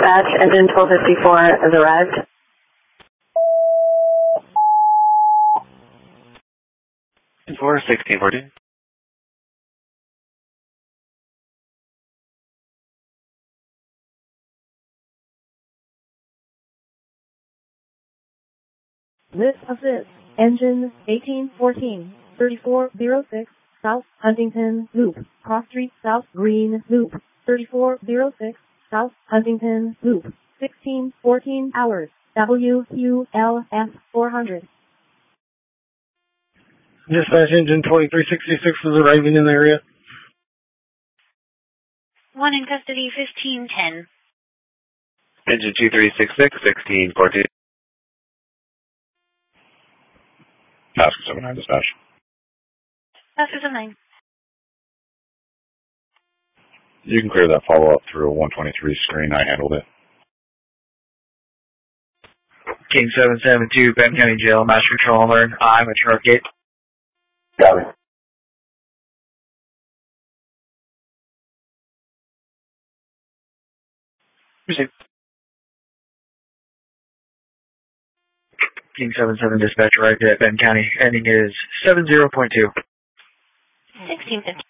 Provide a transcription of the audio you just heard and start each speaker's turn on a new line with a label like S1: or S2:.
S1: dispatch, engine 1254 has arrived.
S2: For 1640.
S3: This assists engine 1814, 3406, South Huntington Loop, Cross Street South Green Loop, 3406, South Huntington Loop, 1614 hours, WQLF 400.
S4: Dispatch engine 2366 is arriving in the area.
S5: 1 in custody, 1510.
S2: Engine 2366, 1614.
S6: Oscar 79 dispatch.
S5: Oscar 79.
S6: You can clear that follow-up through a 123 screen. I handled it.
S7: King 772, Benton County Jail, Master Control Alert. I'm at Shark Gate.
S8: Got it.
S7: Received. King 77 dispatch arrived at Benton County. Ending is 70.2.
S5: 1650.